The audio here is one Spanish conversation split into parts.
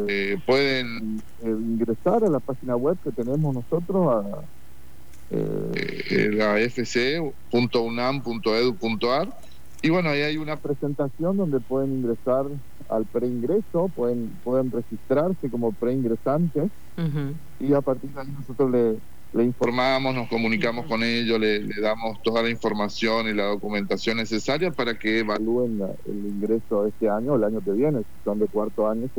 pueden ingresar a la página web que tenemos nosotros, la fc.unam.edu.ar, y bueno, ahí hay una presentación donde pueden ingresar al preingreso, pueden registrarse como preingresantes, y a partir de ahí nosotros le informamos, nos comunicamos con ellos, le damos toda la información y la documentación necesaria para que evalúen el ingreso de este año o el año que viene. Si son de cuarto año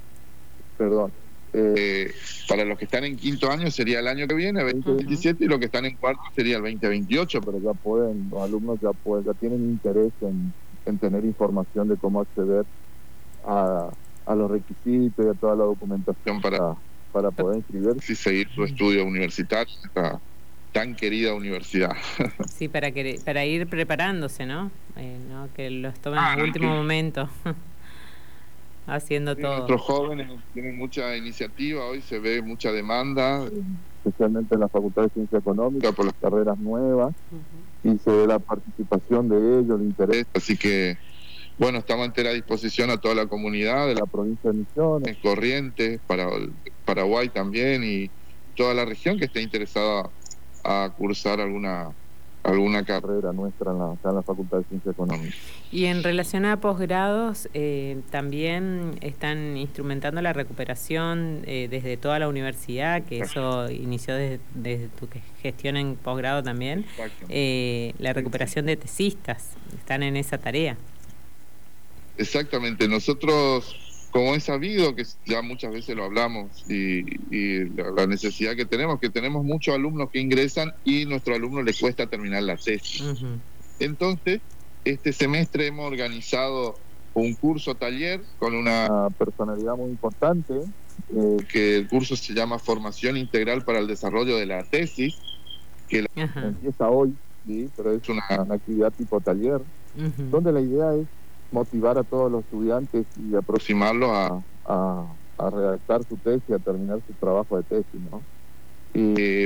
para los que están en quinto año sería el año que viene, 2027, y los que están en cuarto sería el 2028, pero ya los alumnos ya tienen interés en tener información de cómo acceder a los requisitos y a toda la documentación para poder inscribirse y seguir su estudio universitario, esta tan querida universidad. Sí, para ir preparándose, ¿no? Que los tomen en el último momento. Haciendo todo. Nuestros jóvenes tienen mucha iniciativa, hoy se ve mucha demanda, especialmente en la Facultad de Ciencia Económica, por las carreras nuevas, y se ve la participación de ellos, el interés. Así que, bueno, estamos a entera disposición a toda la comunidad de la provincia de Misiones, Corrientes, Paraguay también, y toda la región que esté interesada a cursar alguna carrera nuestra en la Facultad de Ciencia Económica. Y en relación a posgrados, también están instrumentando la recuperación desde toda la universidad, que eso inició desde tu gestión en posgrado también, la recuperación de tesistas, están en esa tarea. Exactamente, nosotros, como es sabido, que ya muchas veces lo hablamos, y la necesidad que tenemos muchos alumnos que ingresan y a nuestros alumnos les cuesta terminar la tesis. Entonces, este semestre hemos organizado un curso taller con una personalidad muy importante, que el curso se llama Formación Integral para el Desarrollo de la Tesis, que empieza hoy, ¿sí? Pero es una actividad tipo taller, donde la idea es motivar a todos los estudiantes y aproximarlos a redactar su tesis, a terminar su trabajo de tesis, ¿no? Y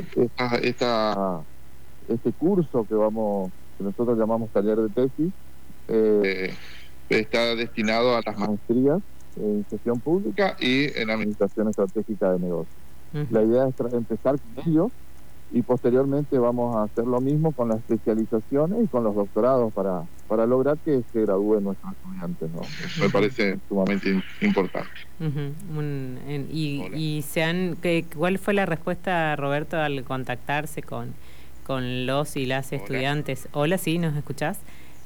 este curso que nosotros llamamos taller de tesis, está destinado a las maestrías en gestión pública y en administración estratégica de negocios. La idea es empezar con ellos, y posteriormente vamos a hacer lo mismo con las especializaciones y con los doctorados para lograr que se gradúen nuestros estudiantes, ¿no? Eso me parece sumamente importante. ¿Cuál fue la respuesta, Roberto, al contactarse con los y las estudiantes? Hola, sí, ¿nos escuchás?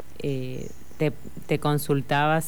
Te consultaba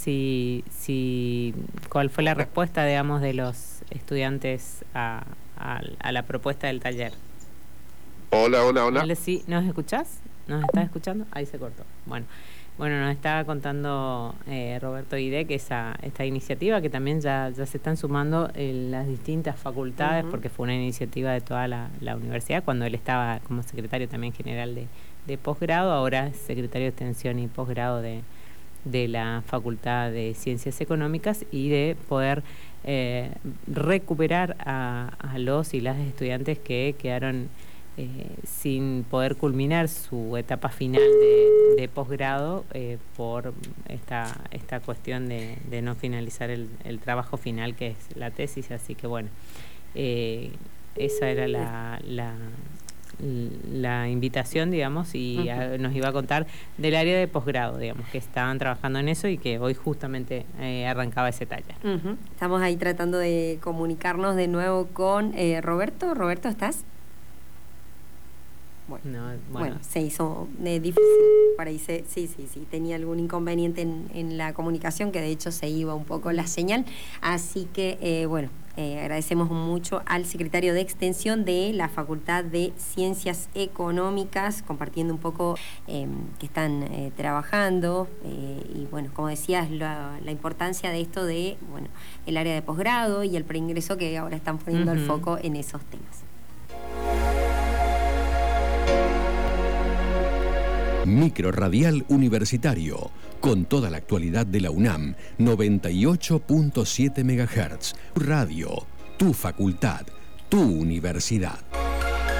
cuál fue la respuesta, digamos, de los estudiantes a la propuesta del taller. Hola. Hola, sí, ¿nos escuchás? ¿Nos estás escuchando? Ahí se cortó. Bueno, nos estaba contando Roberto Guidé que esta iniciativa, que también ya se están sumando las distintas facultades, porque fue una iniciativa de toda la universidad, cuando él estaba como secretario también general de posgrado, ahora es secretario de extensión y posgrado de la Facultad de Ciencias Económicas, y de poder recuperar a los y las estudiantes que quedaron sin poder culminar su etapa final de posgrado por esta cuestión de no finalizar el trabajo final, que es la tesis. Así que bueno, esa era la invitación, digamos, y nos iba a contar del área de posgrado, digamos, que estaban trabajando en eso y que hoy justamente arrancaba ese taller. Estamos ahí tratando de comunicarnos de nuevo con Roberto. Roberto, ¿estás? Bueno, se hizo difícil para irse. Sí, tenía algún inconveniente en la comunicación, que de hecho se iba un poco la señal. Así que, agradecemos mucho al secretario de Extensión de la Facultad de Ciencias Económicas, compartiendo un poco que están trabajando. Y bueno, como decías, la importancia de esto de el área de posgrado y el preingreso, que ahora están poniendo el foco en esos temas. Microradial Universitario, con toda la actualidad de la UNAM, 98.7 MHz. Radio, tu facultad, tu universidad.